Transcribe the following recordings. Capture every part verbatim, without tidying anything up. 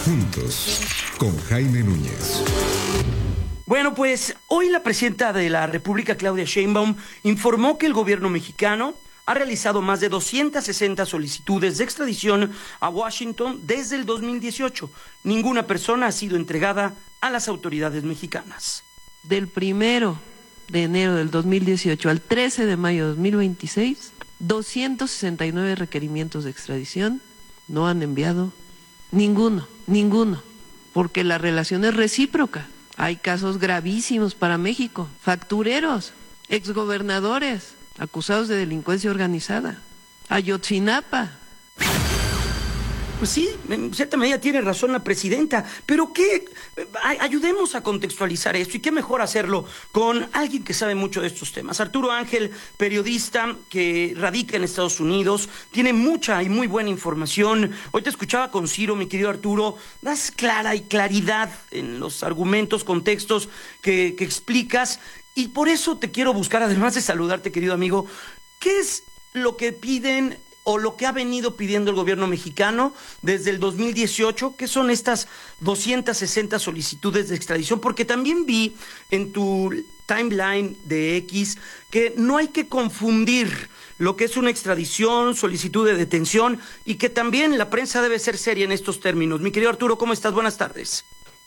Juntos, con Jaime Núñez. Bueno, pues hoy la presidenta de la República, Claudia Sheinbaum, informó que el gobierno mexicano ha realizado más de doscientas sesenta solicitudes de extradición a Washington desde el dos mil dieciocho. Ninguna persona ha sido entregada a las autoridades mexicanas. Del primero de enero del dos mil dieciocho al trece de mayo de dos mil veintiséis, doscientos sesenta y nueve requerimientos de extradición, no han enviado ninguno, ninguno, porque la relación es recíproca. Hay casos gravísimos para México, factureros, exgobernadores acusados de delincuencia organizada, Ayotzinapa. Pues sí, en cierta medida tiene razón la presidenta, pero ¿qué? Ayudemos a contextualizar esto, y qué mejor hacerlo con alguien que sabe mucho de estos temas. Arturo Ángel, periodista que radica en Estados Unidos, tiene mucha y muy buena información. Hoy te escuchaba con Ciro, mi querido Arturo, das clara y claridad en los argumentos, contextos que, que explicas, y por eso te quiero buscar, además de saludarte, querido amigo, ¿qué es lo que piden o lo que ha venido pidiendo el gobierno mexicano desde el dos mil dieciocho, que son estas doscientas sesenta solicitudes de extradición? Porque también vi en tu timeline de X que no hay que confundir lo que es una extradición, solicitud de detención, y que también la prensa debe ser seria en estos términos. Mi querido Arturo, ¿cómo estás? Buenas tardes.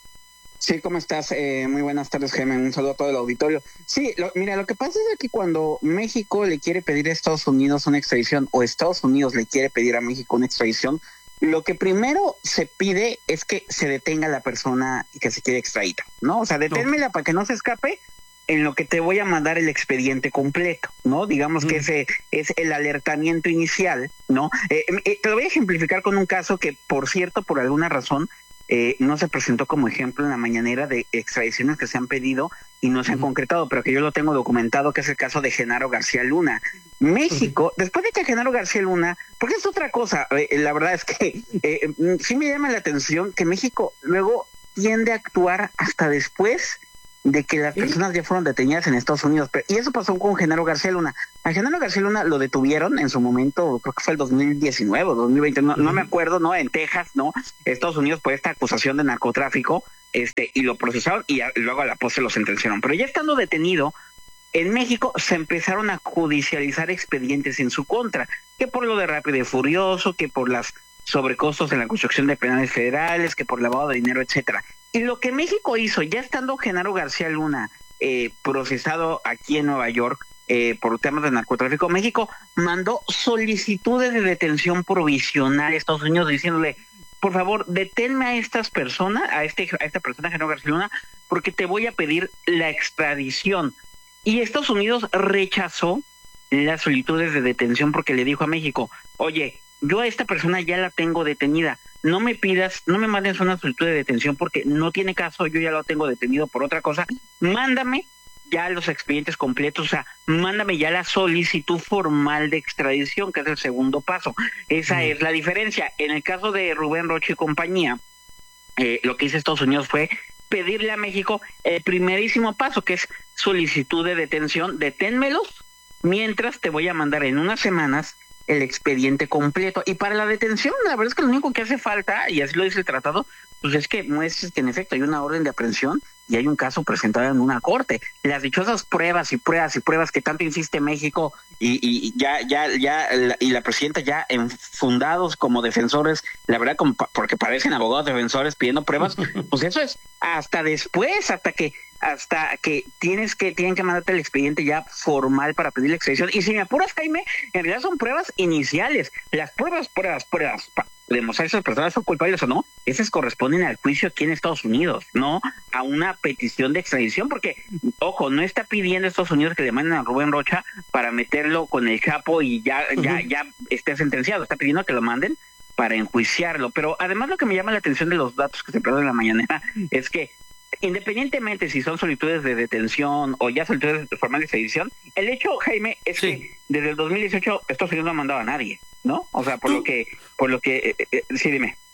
Sí, ¿cómo estás? Eh, muy buenas tardes, Jaime. Un saludo a todo el auditorio. Sí, lo, mira, lo que pasa es que cuando México le quiere pedir a Estados Unidos una extradición o Estados Unidos le quiere pedir a México una extradición, lo que primero se pide es que se detenga la persona que se quiere extraditar, ¿no? O sea, deténmela para que no se escape, en lo que te voy a mandar el expediente completo, ¿no? Digamos mm. que ese es el alertamiento inicial, ¿no? Eh, eh, te lo voy a ejemplificar con un caso que, por cierto, por alguna razón, Eh, no se presentó como ejemplo en la mañanera de extradiciones que se han pedido y no se han uh-huh. concretado, pero que yo lo tengo documentado, que es el caso de Genaro García Luna. México, uh-huh. después de que Genaro García Luna, porque es otra cosa, eh, la verdad es que eh, sí me llama la atención que México luego tiende a actuar hasta después de que las personas ya fueron detenidas en Estados Unidos. Y eso pasó con Genaro García Luna. A Genaro García Luna lo detuvieron en su momento, creo que fue el dos mil diecinueve o dos mil veinte, no, uh-huh. no me acuerdo, ¿no? En Texas, ¿no? Estados Unidos por esta acusación de narcotráfico, este, y lo procesaron y, a, y luego a la postre lo sentenciaron. Pero ya estando detenido, en México se empezaron a judicializar expedientes en su contra, que por lo de Rápido y Furioso, que por las sobrecostos en la construcción de penales federales, que por lavado de dinero, etcétera. Y lo que México hizo, ya estando Genaro García Luna eh, procesado aquí en Nueva York eh, por temas de narcotráfico, México mandó solicitudes de detención provisional a Estados Unidos diciéndole, por favor, deténme a estas personas, a este a esta persona, Genaro García Luna, porque te voy a pedir la extradición. Y Estados Unidos rechazó las solicitudes de detención porque le dijo a México, oye, yo a esta persona ya la tengo detenida, no me pidas, no me mandes una solicitud de detención porque no tiene caso, yo ya lo tengo detenido por otra cosa, mándame ya los expedientes completos, o sea, mándame ya la solicitud formal de extradición, que es el segundo paso. Esa mm. es la diferencia. En el caso de Rubén Rocha y compañía, eh, lo que hizo Estados Unidos fue pedirle a México el primerísimo paso, que es solicitud de detención, deténmelos, mientras te voy a mandar en unas semanas el expediente completo. Y para la detención, la verdad es que lo único que hace falta, y así lo dice el tratado, pues es que muestres que en efecto hay una orden de aprehensión y hay un caso presentado en una corte. Las dichosas pruebas y pruebas y pruebas que tanto insiste México y, y ya, ya, ya, y la presidenta ya en fundados como defensores, la verdad, como porque parecen abogados defensores pidiendo pruebas, pues eso es hasta después, hasta que hasta que tienes que tienen que mandarte el expediente ya formal para pedir la extradición. Y si me apuras, Jaime, en realidad son pruebas iniciales. Las pruebas, pruebas, pruebas, para demostrar si esas personas son culpables o no, esas corresponden al juicio aquí en Estados Unidos, no a una petición de extradición, porque, ojo, no está pidiendo Estados Unidos que le manden a Rubén Rocha para meterlo con el Chapo y ya, uh-huh. ya, ya esté sentenciado. Está pidiendo que lo manden para enjuiciarlo. Pero además lo que me llama la atención de los datos que se perdieron en la mañanera es que independientemente si son solicitudes de detención o ya solicitudes formales de extradición, el hecho, Jaime, es sí. que desde el dos mil dieciocho Estados Unidos no ha mandado a nadie, ¿no? O sea, por ¿Tú? lo que, por lo que, eh, eh, sí, dime.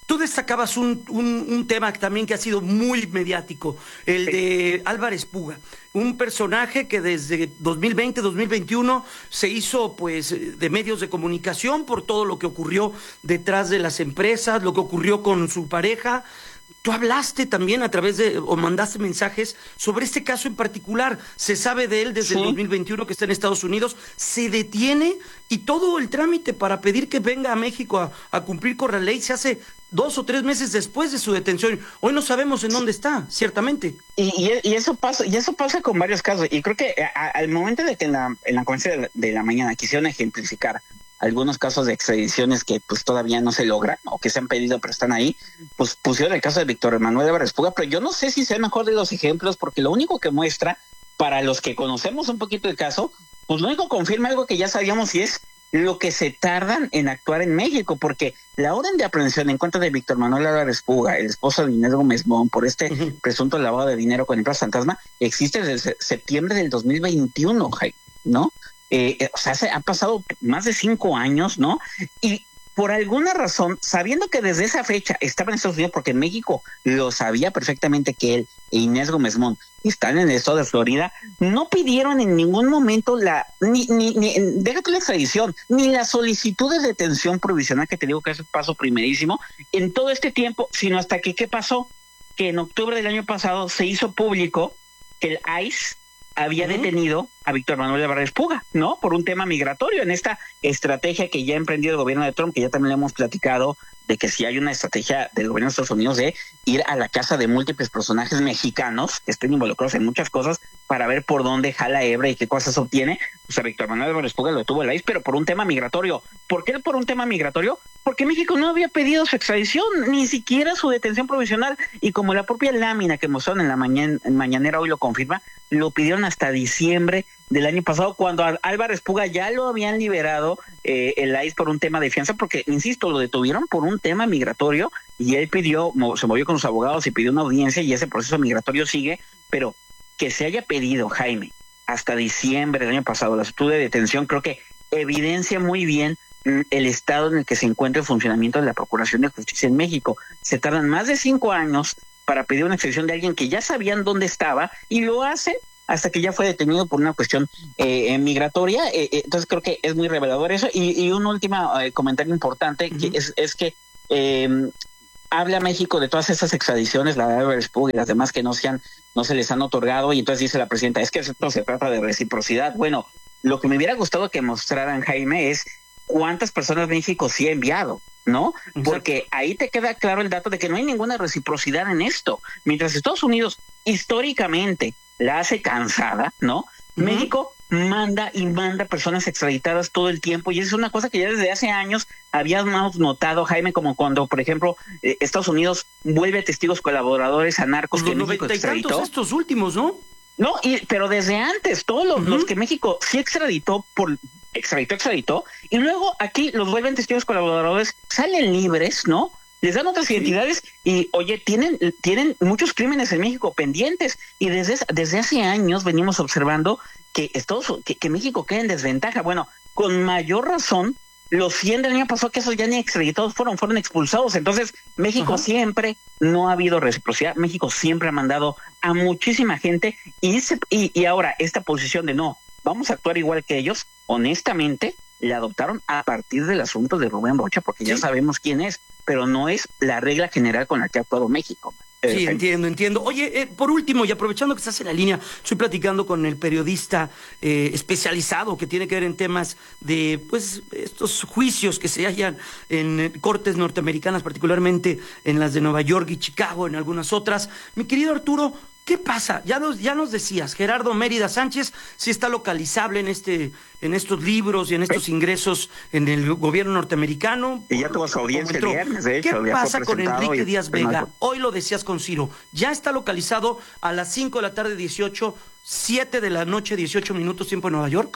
Tú destacabas un, un, un tema también que ha sido muy mediático, el de Álvarez Puga, un personaje que desde dos mil veinte, dos mil veintiuno se hizo pues de medios de comunicación por todo lo que ocurrió detrás de las empresas, lo que ocurrió con su pareja. Tú hablaste también a través de, o mandaste mensajes sobre este caso en particular. Se sabe de él desde sí. el dos mil veintiuno que está en Estados Unidos, se detiene y todo el trámite para pedir que venga a México a, a cumplir con la ley se hace dos o tres meses después de su detención. Hoy no sabemos en dónde está, ciertamente. Y, y, y eso pasa, y eso pasa con varios casos. Y creo que a, al momento de que en la, en la conferencia de la, de la mañana quisieron ejemplificar algunos casos de extradiciones que pues todavía no se logran o que se han pedido pero están ahí, pues pusieron el caso de Víctor Manuel Álvarez Puga, pero yo no sé si sea el mejor de los ejemplos porque lo único que muestra, para los que conocemos un poquito el caso, pues lo único confirma algo que ya sabíamos y es lo que se tardan en actuar en México, porque la orden de aprehensión en contra de Víctor Manuel Álvarez Puga, el esposo de Inés Gómez Mon, por este uh-huh. presunto lavado de dinero con empresas fantasma, existe desde septiembre del dos mil veintiuno, ¿no? Eh, o sea, se han pasado más de cinco años, ¿no? Y por alguna razón, sabiendo que desde esa fecha estaba en Estados Unidos, porque en México lo sabía perfectamente que él e Inés Gómez Mon están en el estado de Florida, no pidieron en ningún momento la, ni, ni, ni déjate la extradición, ni la solicitud de detención provisional, que te digo que es el paso primerísimo, en todo este tiempo, sino hasta que, ¿qué pasó? Que en octubre del año pasado se hizo público que el I C E había uh-huh. detenido a Víctor Manuel Álvarez Puga, ¿no? Por un tema migratorio, en esta estrategia que ya ha emprendido el gobierno de Trump, que ya también le hemos platicado, de que si hay una estrategia del gobierno de Estados Unidos de ir a la casa de múltiples personajes mexicanos que estén involucrados en muchas cosas para ver por dónde jala hebra y qué cosas obtiene. Pues a Víctor Manuel Álvarez Puga lo tuvo el I C E, pero por un tema migratorio. ¿Por qué por un tema migratorio? Porque México no había pedido su extradición, ni siquiera su detención provisional, y como la propia lámina que mostraron en la mañana, en mañanera hoy lo confirma, lo pidieron hasta diciembre del año pasado, cuando a Álvarez Puga ya lo habían liberado eh, el I C E por un tema de fianza, porque, insisto, lo detuvieron por un tema migratorio, y él pidió, se movió con sus abogados y pidió una audiencia, y ese proceso migratorio sigue, pero que se haya pedido, Jaime, hasta diciembre del año pasado la solicitud de detención, creo que evidencia muy bien el estado en el que se encuentra el funcionamiento de la Procuración de Justicia en México. Se tardan más de cinco años para pedir una extradición de alguien que ya sabían dónde estaba, y lo hacen hasta que ya fue detenido por una cuestión eh, migratoria. Eh, eh, entonces creo que es muy revelador eso. Y, y un último eh, comentario importante uh-huh. que es, es que eh, habla México de todas esas extradiciones, la de Álvarez Puga y las demás que no se han, no se les han otorgado, y entonces dice la presidenta, es que esto se trata de reciprocidad. Bueno, lo que me hubiera gustado que mostraran, Jaime, es cuántas personas México sí ha enviado, ¿no? Exacto. Porque ahí te queda claro el dato de que no hay ninguna reciprocidad en esto. Mientras Estados Unidos históricamente la hace cansada, ¿no? Uh-huh. México manda y manda personas extraditadas todo el tiempo, y es una cosa que ya desde hace años habíamos notado, Jaime, como cuando, por ejemplo, eh, Estados Unidos vuelve testigos colaboradores a narcos pues que México extraditó. Tantos estos últimos, ¿no? No, y, pero desde antes, todos los, uh-huh. los que México sí extraditó por extraditó, extraditó, y luego aquí los vuelven testigos colaboradores, salen libres, ¿no? Les dan otras identidades y, oye, tienen tienen muchos crímenes en México pendientes, y desde desde hace años venimos observando que Estados que, que México queda en desventaja. Bueno, con mayor razón, los cien del año pasado, que esos ya ni extraditados fueron, fueron expulsados. Entonces, México uh-huh. siempre no ha habido reciprocidad. México siempre ha mandado a muchísima gente, y, ese, y, y ahora esta posición de no, vamos a actuar igual que ellos, honestamente, la adoptaron a partir del asunto de Rubén Rocha, porque ya sí. sabemos quién es, pero no es la regla general con la que ha actuado México. Sí, entiendo, entiendo. Oye, eh, por último, y aprovechando que estás en la línea, estoy platicando con el periodista eh, especializado que tiene que ver en temas de, pues, estos juicios que se hallan en cortes norteamericanas, particularmente en las de Nueva York y Chicago, en algunas otras. Mi querido Arturo, ¿qué pasa? Ya nos, ya nos decías, Gerardo Mérida Sánchez sí está localizable en este, en estos libros y en estos ingresos en el gobierno norteamericano. Y ya tuvo su audiencia el viernes, de hecho. ¿Qué pasa con Enrique Díaz Vega? Hoy lo decías con Ciro. Ya está localizado a las cinco de la tarde, dieciocho, siete de la noche, dieciocho minutos, tiempo en Nueva York.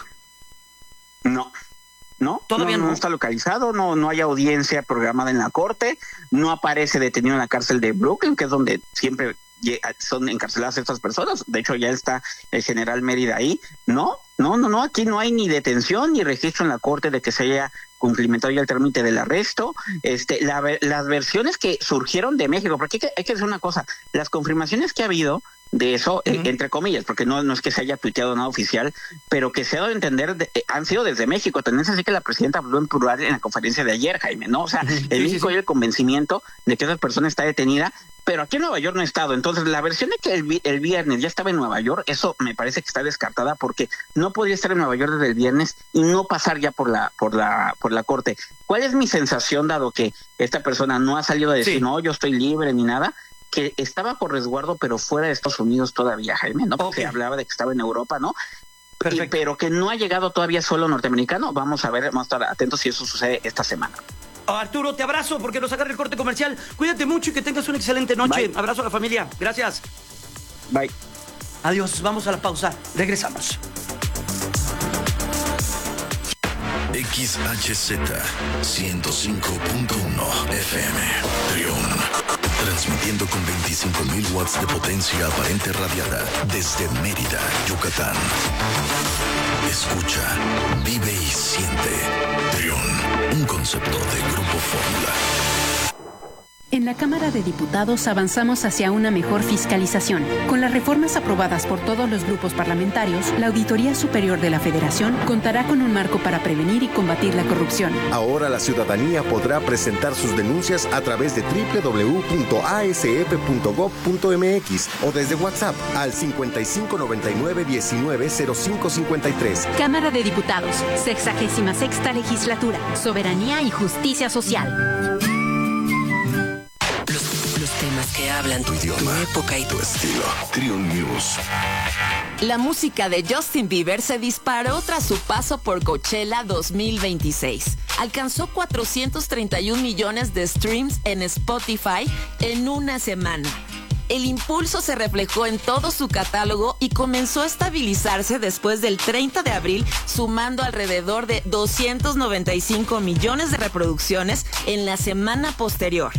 No. No, todavía no, no. no está localizado, no, no hay audiencia programada en la corte, no aparece detenido en la cárcel de Brooklyn, que es donde siempre son encarceladas estas personas. De hecho, ya está el general Mérida ahí. No, no, no, no, aquí no hay ni detención ni registro en la corte de que se haya cumplimentado ya el trámite del arresto. Este, la, las versiones que surgieron de México, porque hay que, hay que decir una cosa, las confirmaciones que ha habido de eso, uh-huh. eh, entre comillas, porque no, no es que se haya tuiteado nada oficial, pero que se ha dado a entender, de, eh, han sido desde México. También es así que la presidenta habló en plural en la conferencia de ayer, Jaime, ¿no? O sea, uh-huh. el México sí, sí, sí. el convencimiento de que esa persona está detenida, pero aquí en Nueva York no ha estado. Entonces, la versión de que el, el viernes ya estaba en Nueva York, eso me parece que está descartada, porque no podía estar en Nueva York desde el viernes y no pasar ya por la, por la, por la corte. ¿Cuál es mi sensación, dado que esta persona no ha salido a decir, sí. no, yo estoy libre ni nada? Que estaba por resguardo, pero fuera de Estados Unidos todavía, Jaime, ¿no? Porque okay. hablaba de que estaba en Europa, ¿no? Y, pero que no ha llegado todavía solo norteamericano. Vamos a ver, vamos a estar atentos si eso sucede esta semana. Oh, Arturo, te abrazo porque nos agarra el corte comercial. Cuídate mucho y que tengas una excelente noche. Bye. Abrazo a la familia. Gracias. Bye. Adiós. Vamos a la pausa. Regresamos. X H Z ciento cinco punto uno F M Trión. Transmitiendo con veinticinco mil watts de potencia aparente radiada desde Mérida, Yucatán. Escucha, vive y siente. Trión, un concepto de Grupo Fórmula. En la Cámara de Diputados avanzamos hacia una mejor fiscalización. Con las reformas aprobadas por todos los grupos parlamentarios, la Auditoría Superior de la Federación contará con un marco para prevenir y combatir la corrupción. Ahora la ciudadanía podrá presentar sus denuncias a través de doble u doble u doble u punto a s f punto gob punto m x o desde WhatsApp al cincuenta y cinco noventa y nueve diecinueve cero cinco cincuenta y tres. Cámara de Diputados, sexagésima sexta legislatura, soberanía y justicia social. Temas que hablan tu idioma, tu época y tu estilo. Trión News. La música de Justin Bieber se disparó tras su paso por Coachella dos mil veintiséis. Alcanzó cuatrocientos treinta y un millones de streams en Spotify en una semana. El impulso se reflejó en todo su catálogo y comenzó a estabilizarse después del treinta de abril, sumando alrededor de doscientos noventa y cinco millones de reproducciones en la semana posterior.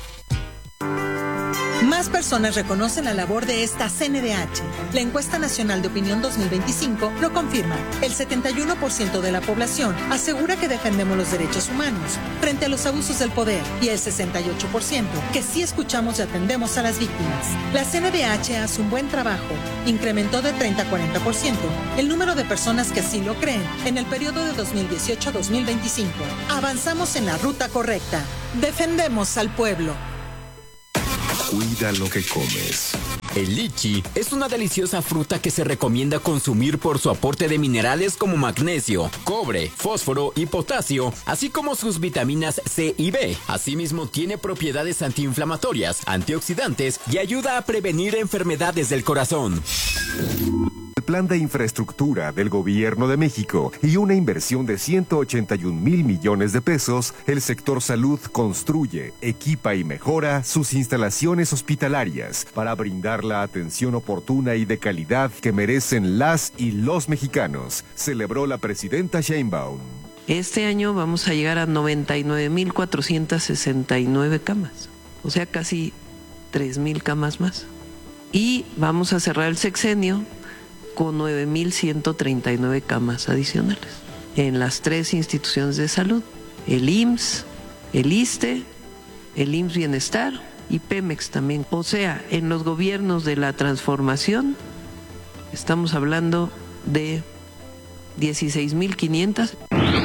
Más personas reconocen la labor de esta C N D H. La encuesta nacional de opinión dos mil veinticinco lo confirma. El setenta y uno por ciento de la población asegura que defendemos los derechos humanos frente a los abusos del poder y el sesenta y ocho por ciento que sí escuchamos y atendemos a las víctimas. La C N D H hace un buen trabajo. Incrementó de treinta a cuarenta por ciento el número de personas que así lo creen en el periodo de dos mil dieciocho a dos mil veinticinco. Avanzamos en la ruta correcta. Defendemos al pueblo. Cuida lo que comes. El lichi es una deliciosa fruta que se recomienda consumir por su aporte de minerales como magnesio, cobre, fósforo y potasio, así como sus vitaminas C y B. Asimismo, tiene propiedades antiinflamatorias, antioxidantes y ayuda a prevenir enfermedades del corazón. El plan de infraestructura del Gobierno de México y una inversión de ciento ochenta y un mil millones de pesos, el sector salud construye, equipa y mejora sus instalaciones hospitalarias para brindar la atención oportuna y de calidad que merecen las y los mexicanos, celebró la presidenta Sheinbaum. Este año vamos a llegar a noventa y nueve mil cuatrocientas sesenta y nueve camas, o sea, casi tres mil camas más. Y vamos a cerrar el sexenio con nueve mil ciento treinta y nueve camas adicionales en las tres instituciones de salud, el I M S S, el ISSSTE, el I M S S Bienestar y Pemex también. O sea, en los gobiernos de la transformación estamos hablando de dieciséis mil quinientas.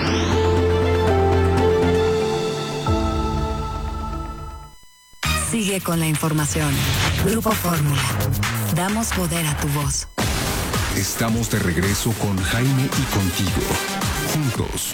Sigue con la información. Grupo Fórmula. Damos poder a tu voz. Estamos de regreso con Jaime y contigo. Juntos.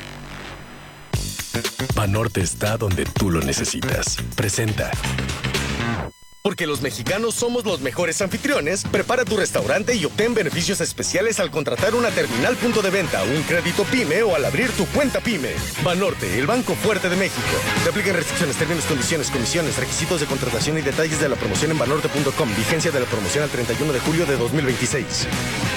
Banorte está donde tú lo necesitas. Presenta. Porque los mexicanos somos los mejores anfitriones, prepara tu restaurante y obtén beneficios especiales al contratar una terminal punto de venta, un crédito PYME o al abrir tu cuenta PYME. Banorte, el banco fuerte de México. Te aplican restricciones, términos, condiciones, comisiones, requisitos de contratación y detalles de la promoción en banorte punto com. Vigencia de la promoción al treinta y uno de julio de dos mil veintiséis.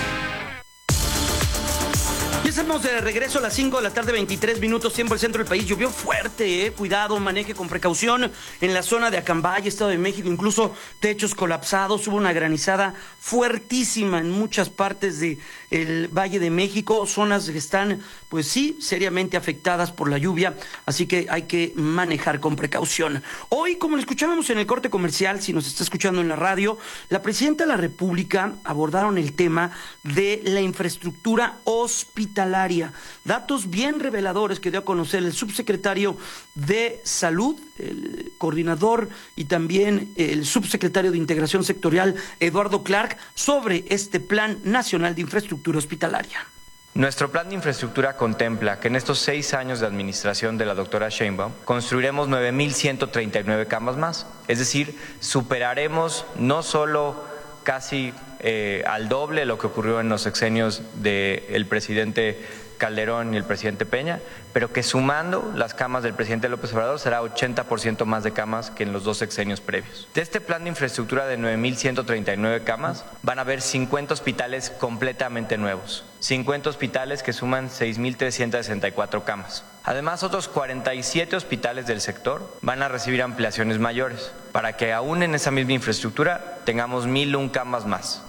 Ya estamos de regreso a las cinco de la tarde, veintitrés minutos, tiempo el centro del país. Llovió fuerte, eh. Cuidado, maneje con precaución en la zona de Acambay, Estado de México. Incluso techos colapsados. Hubo una granizada fuertísima en muchas partes de, el Valle de México, zonas que están, pues sí, seriamente afectadas por la lluvia, así que hay que manejar con precaución. Hoy, como lo escuchábamos en el corte comercial, si nos está escuchando en la radio, la presidenta de la República abordaron el tema de la infraestructura hospitalaria. Datos bien reveladores que dio a conocer el subsecretario de Salud, el coordinador y también el subsecretario de Integración Sectorial, Eduardo Clark, sobre este Plan Nacional de Infraestructura Hospitalaria. Nuestro plan de infraestructura contempla que en estos seis años de administración de la doctora Sheinbaum construiremos nueve mil ciento treinta y nueve camas más. Es decir, superaremos no solo casi eh, al doble lo que ocurrió en los sexenios del presidente Calderón y el presidente Peña, pero que sumando las camas del presidente López Obrador será ochenta por ciento más de camas que en los dos sexenios previos. De este plan de infraestructura de nueve mil ciento treinta y nueve camas, van a haber cincuenta hospitales completamente nuevos, cincuenta hospitales que suman seis mil trescientas sesenta y cuatro camas. Además, otros cuarenta y siete hospitales del sector van a recibir ampliaciones mayores, para que aún en esa misma infraestructura tengamos mil una camas más.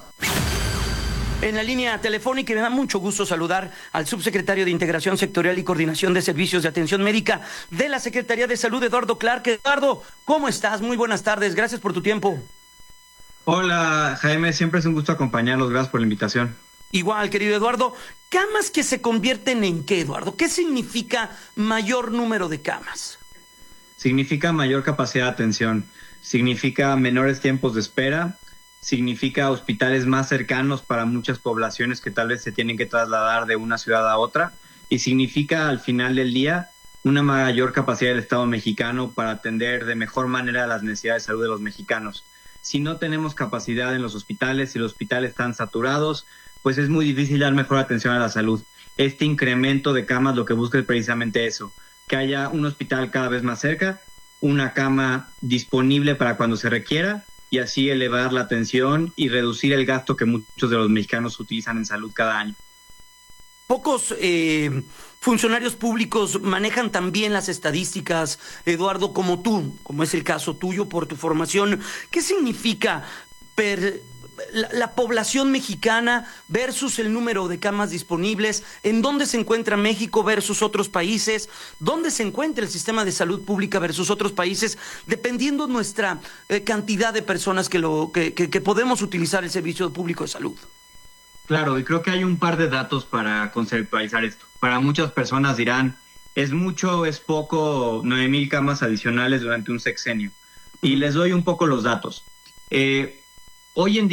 En la línea telefónica, me da mucho gusto saludar al subsecretario de Integración Sectorial y Coordinación de Servicios de Atención Médica de la Secretaría de Salud, Eduardo Clark. Eduardo, ¿cómo estás? Muy buenas tardes, gracias por tu tiempo. Hola, Jaime, siempre es un gusto acompañarlos, gracias por la invitación. Igual, querido Eduardo. ¿Camas que se convierten en qué, Eduardo? ¿Qué significa mayor número de camas? Significa mayor capacidad de atención, significa menores tiempos de espera, significa hospitales más cercanos para muchas poblaciones que tal vez se tienen que trasladar de una ciudad a otra, y significa al final del día una mayor capacidad del Estado mexicano para atender de mejor manera las necesidades de salud de los mexicanos. Si no tenemos capacidad en los hospitales, si los hospitales están saturados, pues es muy difícil dar mejor atención a la salud. Este incremento de camas lo que busca es precisamente eso, que haya un hospital cada vez más cerca, una cama disponible para cuando se requiera, y así elevar la atención y reducir el gasto que muchos de los mexicanos utilizan en salud cada año. Pocos eh, funcionarios públicos manejan también las estadísticas, Eduardo, como tú, como es el caso tuyo por tu formación. ¿Qué significa per, la, la población mexicana versus el número de camas disponibles? ¿En dónde se encuentra México versus otros países? ¿Dónde se encuentra el sistema de salud pública versus otros países? Dependiendo nuestra eh, cantidad de personas que, lo, que, que, que podemos utilizar el servicio público de salud. Claro, y creo que hay un par de datos para conceptualizar esto. Para muchas personas dirán, es mucho, es poco, nueve mil camas adicionales durante un sexenio. Y les doy un poco los datos. Eh, hoy en día